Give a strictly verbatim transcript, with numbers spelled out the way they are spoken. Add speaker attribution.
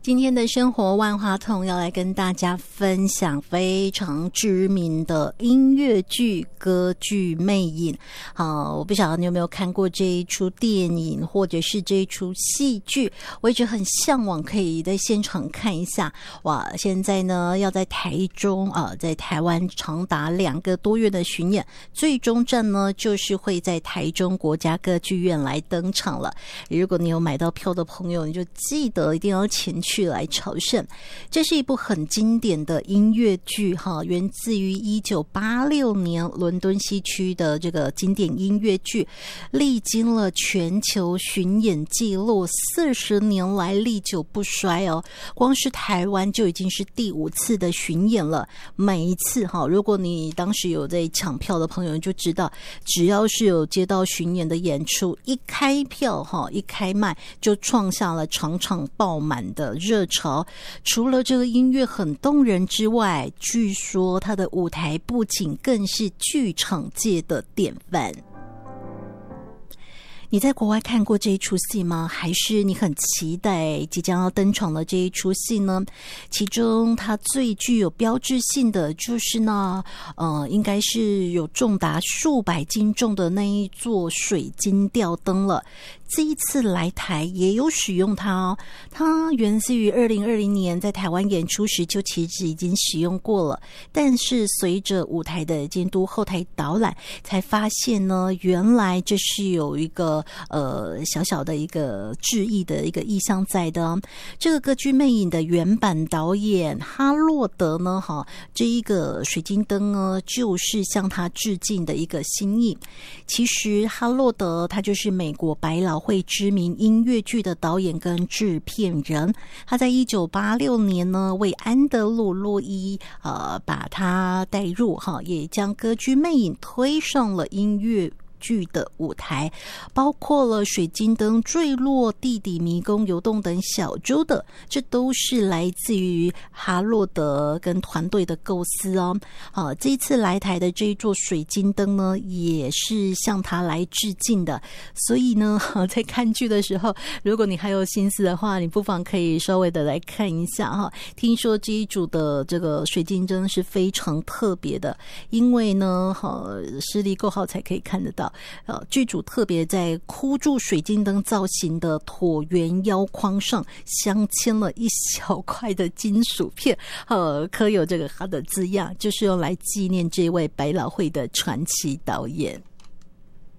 Speaker 1: 今天的生活万花筒要来跟大家分享非常知名的音乐剧《歌剧魅影》。好，我不晓得你有没有看过这一出电影或者是这一出戏剧，我一直很向往可以在现场看一下。哇，现在呢要在台中啊、呃，在台湾长达两个多月的巡演，最终站呢就是会在台中国家歌剧院来登场了。如果你有买到票的朋友，你就记得一定要前去去来朝圣。这是一部很经典的音乐剧哈，源自于一九八六年伦敦西区的这个经典音乐剧，历经了全球巡演记录，四十年来历久不衰哦。光是台湾就已经是第五次的巡演了。每一次哈，如果你当时有在抢票的朋友就知道，只要是有接到巡演的演出，一开票哈，一开卖就创下了场场爆满的热潮。除了这个音乐很动人之外，据说它的舞台布景更是剧场界的典范。你在国外看过这一出戏吗？还是你很期待即将要登场的这一出戏呢？其中它最具有标志性的就是呢，呃，应该是有重达数百斤重的那一座水晶吊灯了。这一次来台也有使用它哦，它源自于二零二零年在台湾演出时就其实已经使用过了，但是随着舞台的监督后台导览，才发现呢，原来这是有一个呃小小的一个致意的一个意象在的。这个歌剧魅影的原版导演哈洛德呢，哈，这一个水晶灯呢，就是向他致敬的一个心意。其实哈洛德他就是美国百老会知名音乐剧的导演跟制片人，他在一九八六年呢为安德鲁洛伊呃把他带入哈，也将歌剧魅影推上了音乐剧的舞台，包括了水晶灯坠落、地底迷宫游动等小洲的，这都是来自于哈洛德跟团队的构思哦。好，这一次来台的这一座水晶灯呢，也是向他来致敬的。所以呢，在看剧的时候，如果你还有心思的话，你不妨可以稍微的来看一下哈。听说这一组的这个水晶灯是非常特别的，因为呢，视力够好才可以看得到。呃，剧组特别在箍住水晶灯造型的椭圆腰框上镶嵌了一小块的金属片，呃，刻有这个它的字样，就是用来纪念这位百老汇的传奇导演。